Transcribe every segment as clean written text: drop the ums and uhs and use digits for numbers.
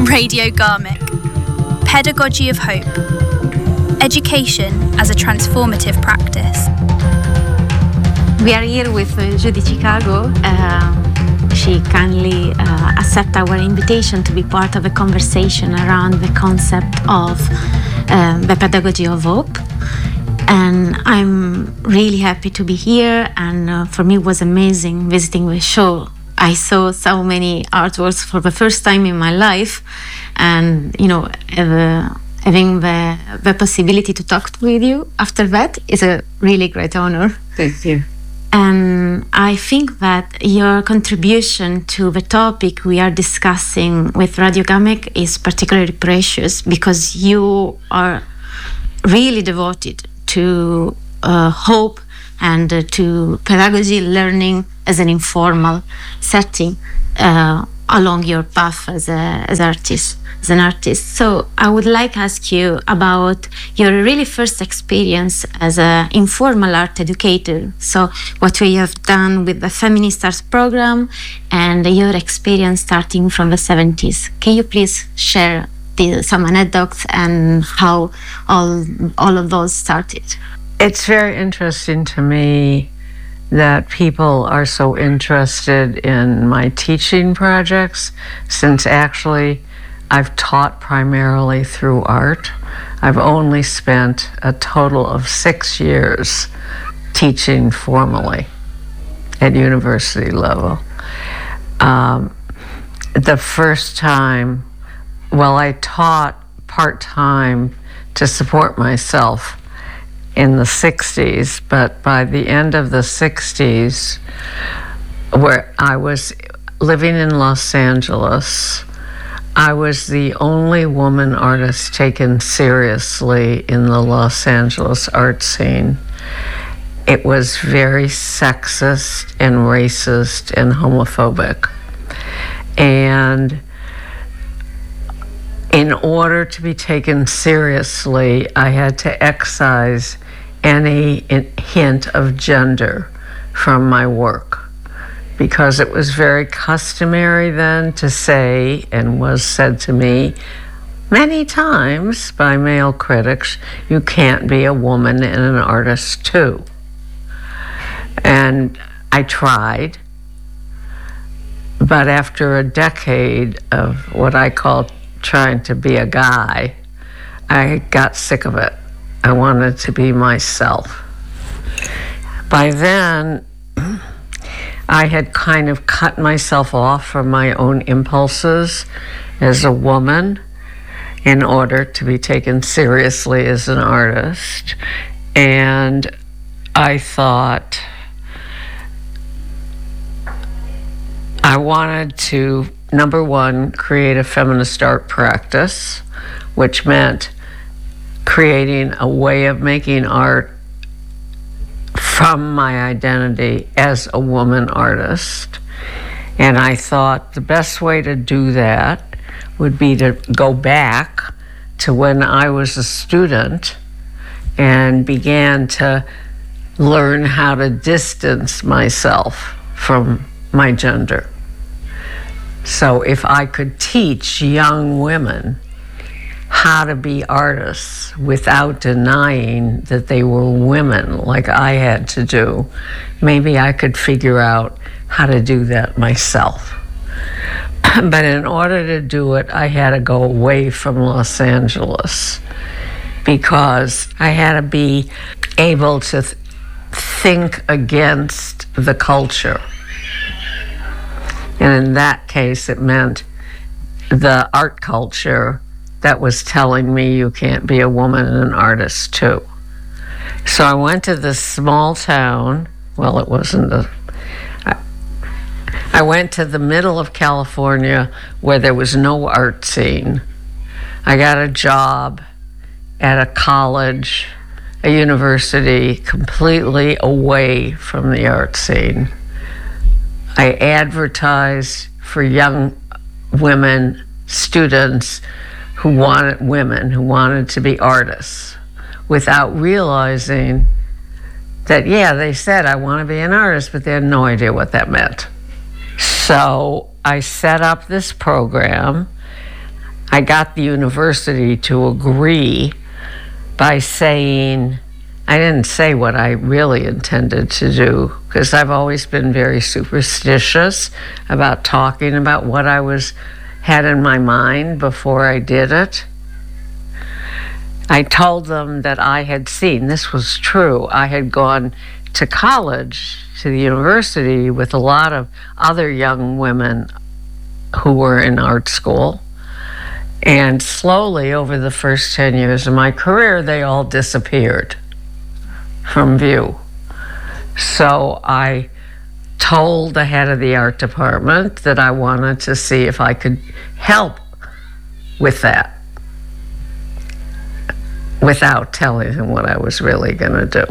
Radio Garmick. Pedagogy of Hope. Education as a transformative practice. We are here with Judy Chicago. She kindly accepted our invitation to be part of a conversation around the concept of the pedagogy of hope. And I'm really happy to be here. And for me, it was amazing visiting the show. I saw so many artworks for the first time in my life. And, having the possibility to talk with you after that is a really great honor. Thank you. And I think that your contribution to the topic we are discussing with Radio Garmick is particularly precious because you are really devoted to hope and to pedagogy learning as an informal setting along your path as an artist. So I would like to ask you about your really first experience as an informal art educator. So what you have done with the Feminist Arts program and your experience starting from the 70s. Can you please share some anecdotes and how all of those started? It's very interesting to me that people are so interested in my teaching projects, since actually I've taught primarily through art. I've only spent a total of 6 years teaching formally at university level. The first time, I taught part-time to support myself in the 60s, but by the end of the 60s, where I was living in Los Angeles, I was the only woman artist taken seriously in the Los Angeles art scene. It was very sexist and racist and homophobic. And in order to be taken seriously, I had to excise any hint of gender from my work, because it was very customary then to say, and was said to me many times by male critics, you can't be a woman and an artist too. And I tried, but after a decade of what I call trying to be a guy, I got sick of it. I wanted to be myself. By then, I had kind of cut myself off from my own impulses as a woman in order to be taken seriously as an artist. And I thought I wanted to, number one, create a feminist art practice, which meant creating a way of making art from my identity as a woman artist. And I thought the best way to do that would be to go back to when I was a student and began to learn how to distance myself from my gender. So if I could teach young women how to be artists without denying that they were women like I had to do, maybe I could figure out how to do that myself. But in order to do it, I had to go away from Los Angeles because I had to be able to think against the culture. And in that case, it meant the art culture that was telling me you can't be a woman and an artist too. So I went to this small town. Well, it wasn't I went to the middle of California where there was no art scene. I got a job at a college, a university, completely away from the art scene. I advertised for young women, students who wanted to be artists, without realizing that, they said, I want to be an artist, but they had no idea what that meant. So I set up this program. I got the university to agree by saying, I didn't say what I really intended to do, because I've always been very superstitious about talking about what I had in my mind before I did it. I told them that I had seen, this was true, I had gone to college, to the university, with a lot of other young women who were in art school. And slowly, over the first 10 years of my career, they all disappeared from view. So I told the head of the art department that I wanted to see if I could help with that without telling him what I was really going to do.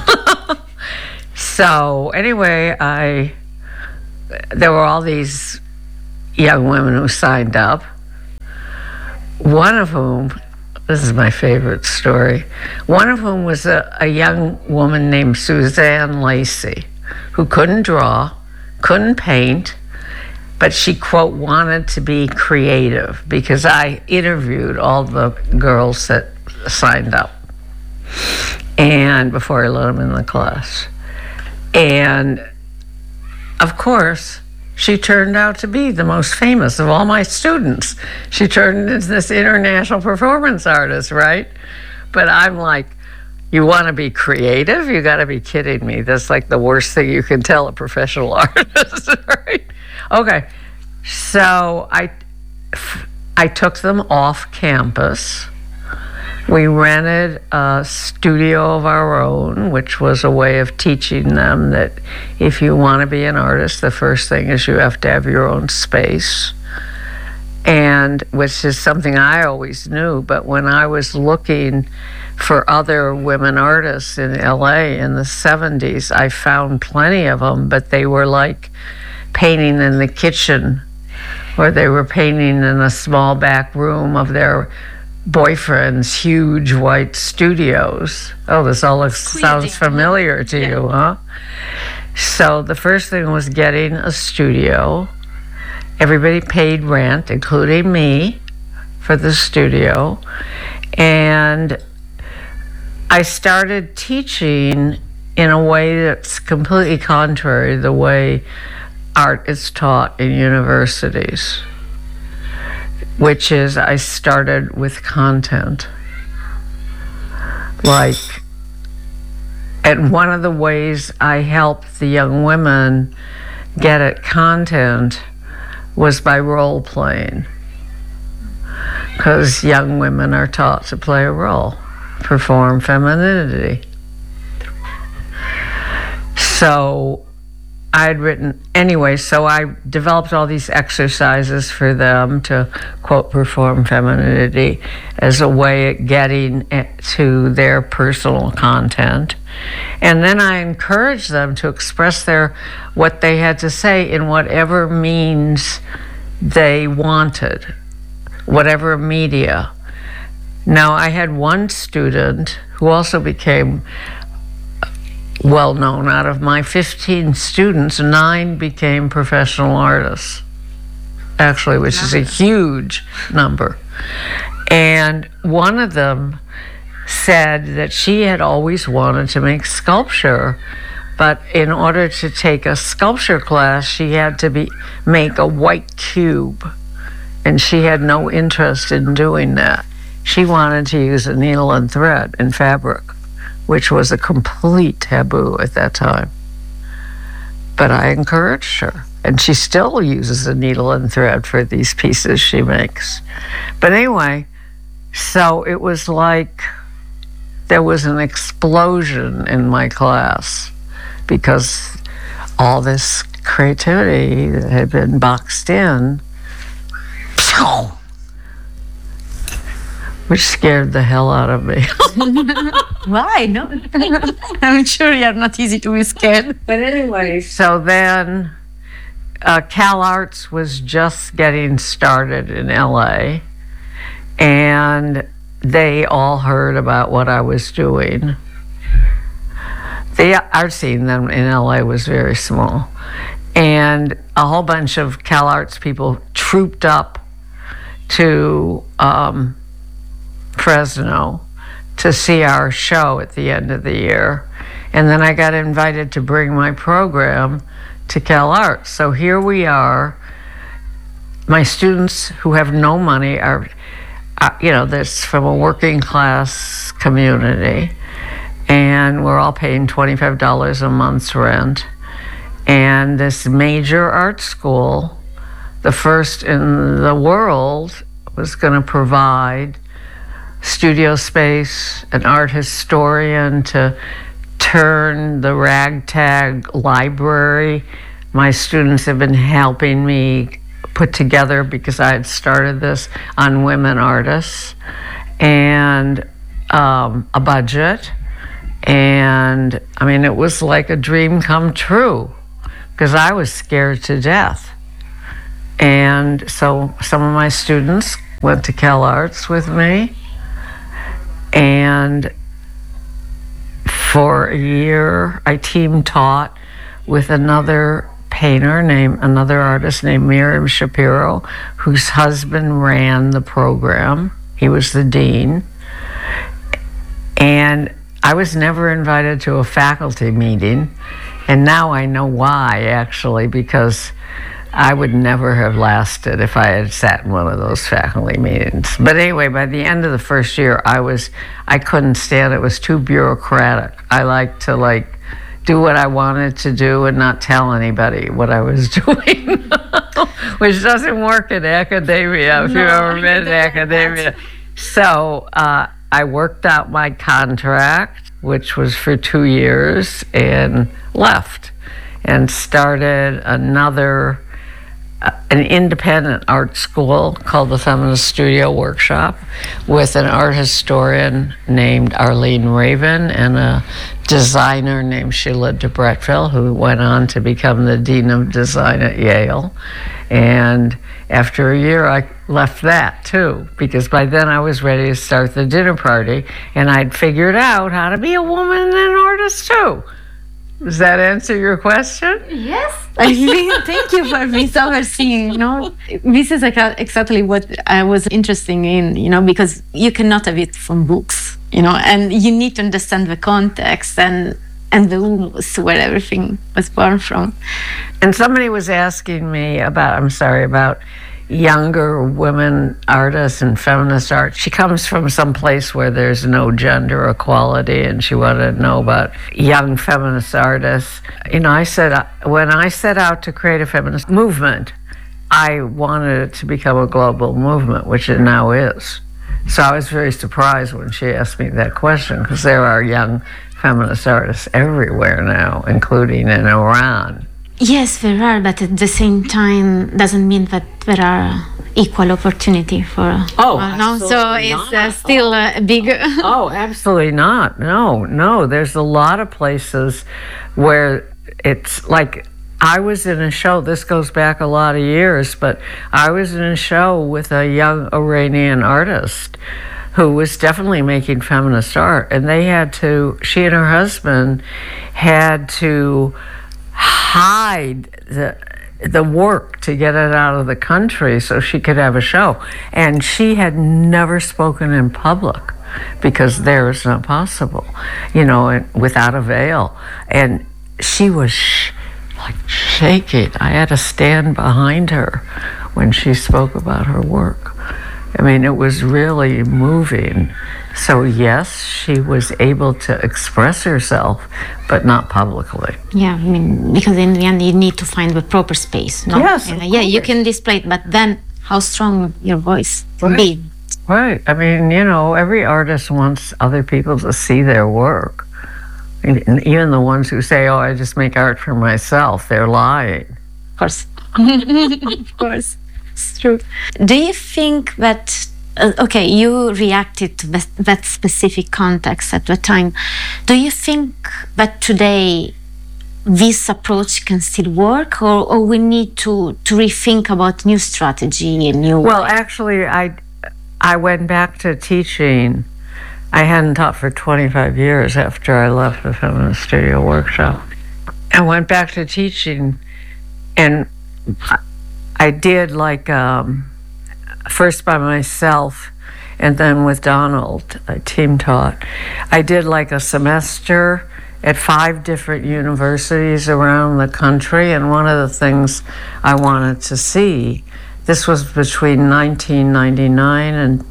So anyway, there were all these young women who signed up. One of whom, this is my favorite story, one of whom was a young woman named Suzanne Lacey, who couldn't draw, couldn't paint, but she, quote, wanted to be creative, because I interviewed all the girls that signed up, and before I let them in the class. And of course, she turned out to be the most famous of all my students. She turned into this international performance artist, right? But I'm like, you want to be creative? You got to be kidding me. That's like the worst thing you can tell a professional artist, right? Okay, so I took them off campus. We rented a studio of our own, which was a way of teaching them that if you want to be an artist, the first thing is you have to have your own space, and which is something I always knew. But when I was looking for other women artists in LA in the 70s, I found plenty of them, but they were like painting in the kitchen, or they were painting in a small back room of their boyfriend's huge white studios. Oh, this all sounds familiar to you, huh? So the first thing was getting a studio. Everybody paid rent, including me, for the studio. And I started teaching in a way that's completely contrary to the way art is taught in universities, which is I started with content. And one of the ways I helped the young women get at content was by role playing, because young women are taught to play a role, perform femininity. So I'd written, anyway, so I developed all these exercises for them to, quote, perform femininity as a way of getting to their personal content. And then I encouraged them to express what they had to say in whatever means they wanted, whatever media. Now, I had one student who also became well known. Out of my 15 students, 9 became professional artists, actually, which is a huge number. And one of them said that she had always wanted to make sculpture, but in order to take a sculpture class, she had to make a white cube, and she had no interest in doing that. She wanted to use a needle and thread and fabric, which was a complete taboo at that time. But I encouraged her, and she still uses a needle and thread for these pieces she makes. But anyway, so it was like there was an explosion in my class, because all this creativity that had been boxed in, which scared the hell out of me. Why? No. I'm sure you're not easy to be scared. But anyway, so then Cal Arts was just getting started in LA, and they all heard about what I was doing. The art scene then in LA was very small, and a whole bunch of Cal Arts people trooped up to Fresno to see our show at the end of the year. And then I got invited to bring my program to CalArts. So here we are. My students who have no money are, that's from a working class community. And we're all paying $25 a month's rent. And this major art school, the first in the world, was going to provide studio space, an art historian to turn the ragtag library my students have been helping me put together, because I had started this, on women artists, and a budget. And I mean, it was like a dream come true, because I was scared to death. And so some of my students went to CalArts with me, and for a year I team taught with another artist named Miriam Shapiro, whose husband ran the program. He was the dean. And I was never invited to a faculty meeting, and now I know why, actually, because I would never have lasted if I had sat in one of those faculty meetings. But anyway, by the end of the first year, I couldn't stand it. It was too bureaucratic. I like to do what I wanted to do and not tell anybody what I was doing, which doesn't work in academia, if you've ever been in academia. So I worked out my contract, which was for 2 years, and left and started an independent art school called the Feminist Studio Workshop with an art historian named Arlene Raven and a designer named Sheila DeBretteville, who went on to become the Dean of Design at Yale. And after a year, I left that too, because by then I was ready to start the dinner party, and I'd figured out how to be a woman and an artist too. Does that answer your question? Yes. Thank you for this overseeing. This is exactly what I was interested in, because you cannot have it from books, and you need to understand the context and the rules where everything was born from. And somebody was asking me about younger women artists and feminist art. She comes from some place where there's no gender equality, and she wanted to know about young feminist artists. I said, when I set out to create a feminist movement, I wanted it to become a global movement, which it now is. So I was very surprised when she asked me that question, because there are young feminist artists everywhere now, including in Iran. Yes, there are, but at the same time, doesn't mean that there are equal opportunity for. So it's still big. Oh, absolutely not. No. There's a lot of places where it's like, I was in a show, this goes back a lot of years, but I was in a show with a young Iranian artist who was definitely making feminist art, and she and her husband had to hide the work to get it out of the country so she could have a show. And she had never spoken in public, because there it's not possible, without a veil. And she was shaking. I had to stand behind her when she spoke about her work. I mean, it was really moving. So yes, she was able to express herself, but not publicly. Yeah, because in the end you need to find the proper space. No? Yes. You can display it, but then how strong your voice will be. Right. Every artist wants other people to see their work. And even the ones who say, I just make art for myself, they're lying. Of course. Of course. It's true. Do you think that, you reacted to that specific context at the time. Do you think that today this approach can still work, or we need to rethink about new strategy and new... Well, actually, I went back to teaching. I hadn't taught for 25 years after I left the Feminist Studio Workshop. I went back to teaching, and I did first by myself and then with Donald, I team taught. I did like a semester at 5 different universities around the country, and one of the things I wanted to see, this was between 1999 and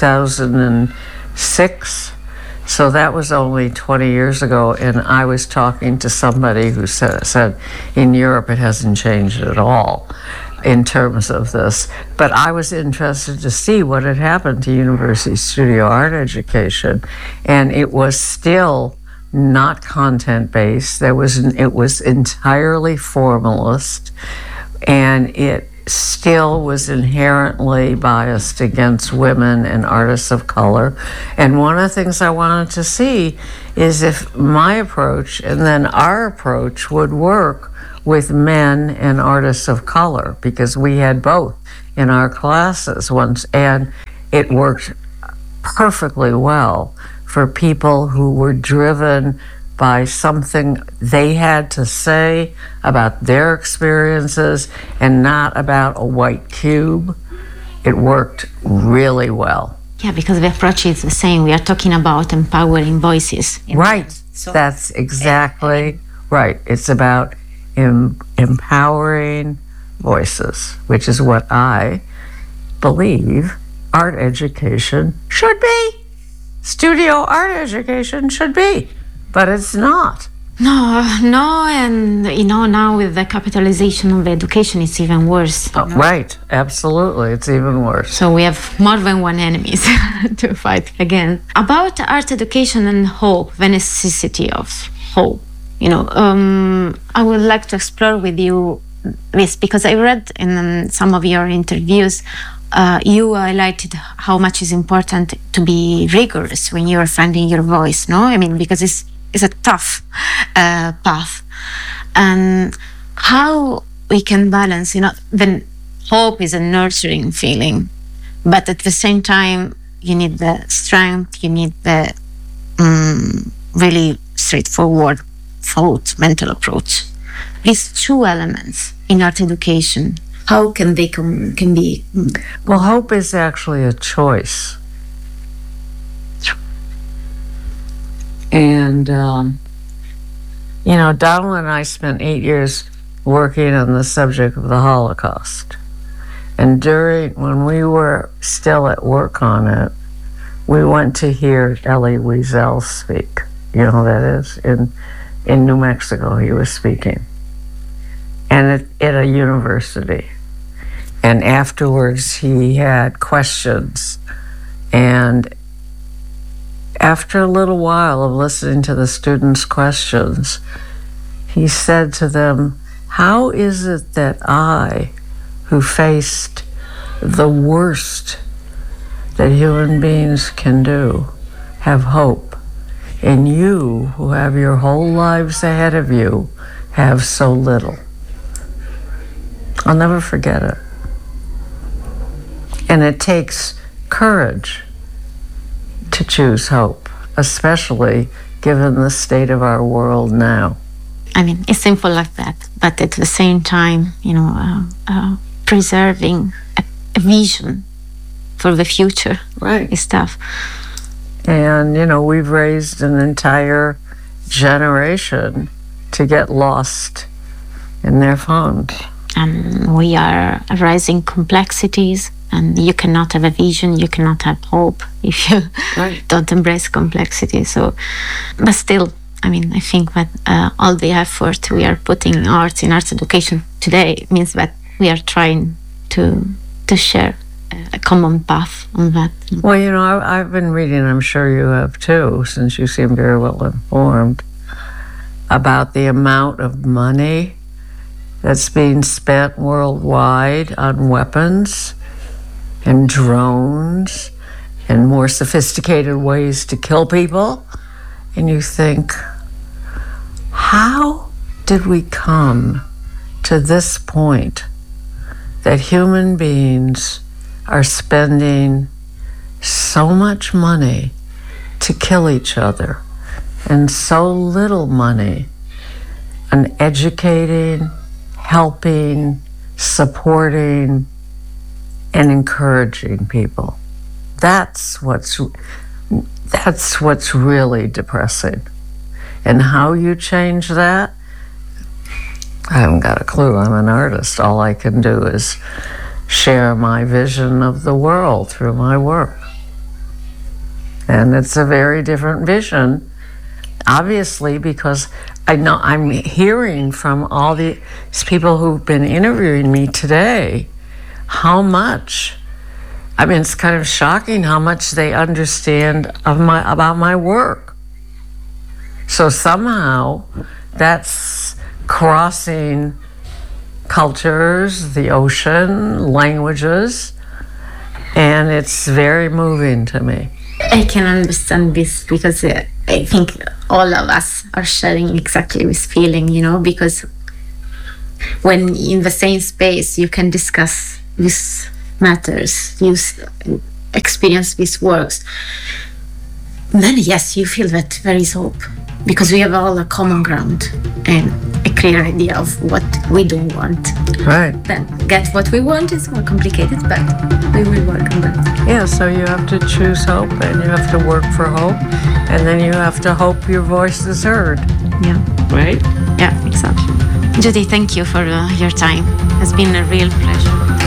2006, so that was only 20 years ago, and I was talking to somebody who said in Europe it hasn't changed at all in terms of this, but I was interested to see what had happened to university studio art education, and it was still not content-based. It was entirely formalist, and it still was inherently biased against women and artists of color. And one of the things I wanted to see is if my approach and then our approach would work with men and artists of color, because we had both in our classes once, and it worked perfectly well for people who were driven by something they had to say about their experiences and not about a white cube. It worked really well. Yeah, because the approach is the same. We are talking about empowering voices. Right. So that's exactly right. It's about empowering voices, which is what I believe art education should be. Studio art education should be, but it's not. No, and now with the capitalization of education, it's even worse. Oh, right, absolutely, it's even worse. So we have more than one enemy to fight against. About art education and hope, the necessity of hope. I would like to explore with you this, because I read in some of your interviews, you highlighted how much is important to be rigorous when you are finding your voice, no? I mean, because it's a tough path. And how we can balance, then hope is a nurturing feeling, but at the same time, you need the strength, you need the really straightforward thought, mental approach. These 2 elements in art education, how can they can be? Well, hope is actually a choice. And, Donald and I spent 8 years working on the subject of the Holocaust. And when we were still at work on it, we went to hear Elie Wiesel speak. You know who that is? In New Mexico, he was speaking. And at a university. And afterwards, he had questions. And after a little while of listening to the students' questions, he said to them, how is it that I, who faced the worst that human beings can do, have hope, and you, who have your whole lives ahead of you, have so little? I'll never forget it. And it takes courage to choose hope, especially given the state of our world now. I mean, it's simple like that, but at the same time, preserving a vision for the future, right, is tough. And, we've raised an entire generation to get lost in their phones. And we are raising complexities, and you cannot have a vision, you cannot have hope if you don't embrace complexity. So, but still, I think that all the effort we are putting in art education today means that we are trying to share a common path on that. Well, I've been reading, I'm sure you have too, since you seem very well informed, about the amount of money that's being spent worldwide on weapons and drones and more sophisticated ways to kill people. And you think, how did we come to this point that human beings are spending so much money to kill each other and so little money on educating, helping, supporting and encouraging people. That's what's really depressing. And how you change that, I haven't got a clue. I'm an artist. All I can do is share my vision of the world through my work. And it's a very different vision, obviously, because I know I'm hearing from all these people who've been interviewing me today how much, I mean, it's kind of shocking how much they understand about my work. So somehow that's crossing cultures, the ocean, languages, and it's very moving to me. I can understand this because I think all of us are sharing exactly this feeling, you know, because when in the same space you can discuss these matters, you experience these works, then yes, you feel that there is hope because we have all a common ground and a clear idea of what we don't want. Right. Then get what we want is more complicated, but we will work on that. Yeah, so you have to choose hope and you have to work for hope, and then you have to hope your voice is heard. Yeah. Right? Yeah, exactly. Judy, thank you for your time. It's been a real pleasure.